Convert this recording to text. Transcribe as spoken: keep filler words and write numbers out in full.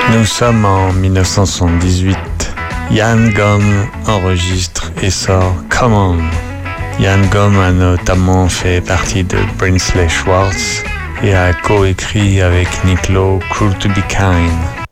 Nous sommes en mille neuf cent soixante-dix-huit. Yann Gomm enregistre et sort Come On. Yann Gomm a notamment fait partie de Brinsley Schwarz et a coécrit avec Nick Lowe Cruel to Be Kind.